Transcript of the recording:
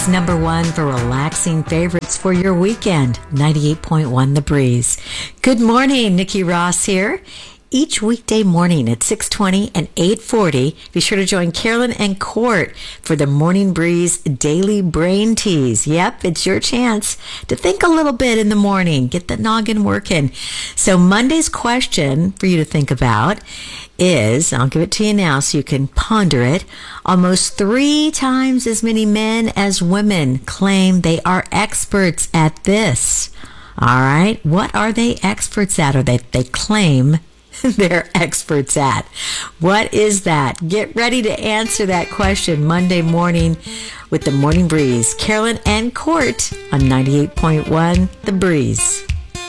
Number one for relaxing favorites for your weekend, 98.1 The Breeze. Good morning, Nikki Ross here. Each weekday morning at 6:20 and 8:40, be sure to join Carolyn and Court for the Morning Breeze Daily Brain Tease. Yep, it's your chance to think a little bit in the morning. Get the noggin working. So Monday's question for you to think about is, I'll give it to you now so you can ponder it, almost 3 times as many men as women claim they are experts at this. All right, what are they experts at, or they claim they're experts at? What is that? Get ready to answer that question Monday morning with the Morning Breeze. Carolyn and Court on 98.1 The Breeze.